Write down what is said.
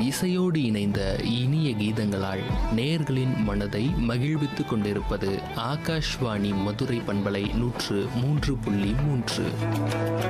இசையோடு இணைந்த இனிய கீதங்களால் நேயர்களின் மனதை மகிழ்வித்துக் கொண்டிருப்பது ஆகாஷ்வாணி மதுரை பண்பலை 103.3.